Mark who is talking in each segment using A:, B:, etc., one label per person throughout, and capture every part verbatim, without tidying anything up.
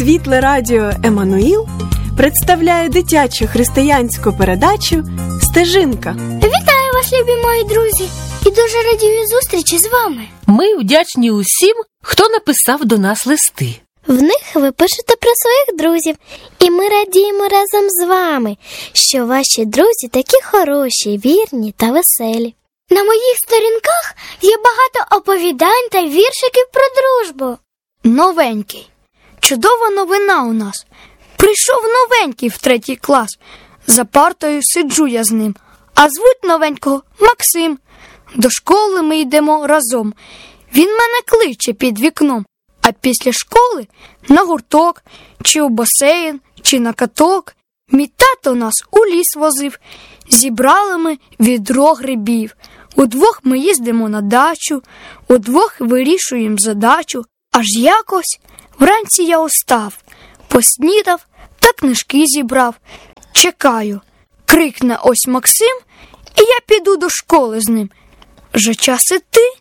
A: Світле радіо «Еммануїл» представляє дитячу християнську передачу «Стежинка».
B: Вітаю вас, любі мої друзі, і дуже радію зустрічі з вами.
C: Ми вдячні усім, хто написав до нас листи.
B: В них ви пишете про своїх друзів, і ми радіємо разом з вами, що ваші друзі такі хороші, вірні та веселі. На моїх сторінках є багато оповідань та віршиків про дружбу.
D: Новенький. Чудова новина у нас. Прийшов новенький в третій клас. За партою сиджу я з ним. А звуть новенького Максим. До школи ми йдемо разом. Він мене кличе під вікном. А після школи на гурток, чи у басейн, чи на каток. Мій тато нас у ліс возив. Зібрали ми відро грибів. Удвох ми їздимо на дачу, удвох вирішуємо задачу. Аж якось вранці я устав, поснідав та книжки зібрав. Чекаю, крикне ось Максим, і я піду до школи з ним. Вже час іти,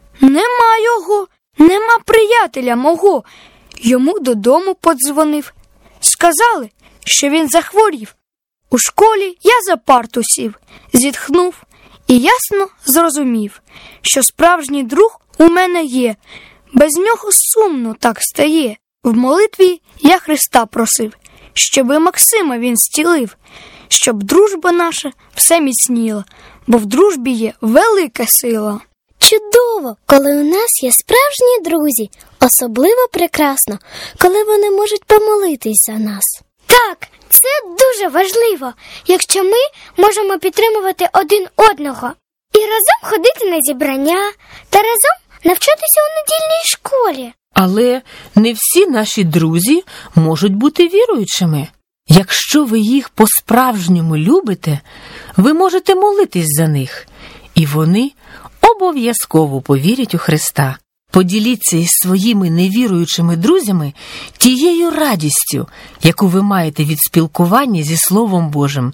D: нема його, нема приятеля мого. Йому додому подзвонив. Сказали, що він захворів. У школі я за парту сів, зітхнув і ясно зрозумів, що справжній друг у мене є. Без нього сумно так стає. В молитві я Христа просив, щоби Максима він зцілив, щоб дружба наша все міцніла, бо в дружбі є велика сила.
B: Чудово, коли у нас є справжні друзі, особливо прекрасно, коли вони можуть помолитись за нас. Так, це дуже важливо, якщо ми можемо підтримувати один одного і разом ходити на зібрання та разом навчатися у недільній школі.
C: Але не всі наші друзі можуть бути віруючими. Якщо ви їх по-справжньому любите, ви можете молитись за них, і вони обов'язково повірять у Христа. Поділіться із своїми невіруючими друзями тією радістю, яку ви маєте від спілкування зі Словом Божим,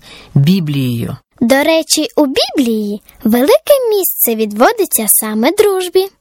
C: Біблією.
B: До речі, у Біблії велике місце відводиться саме дружбі.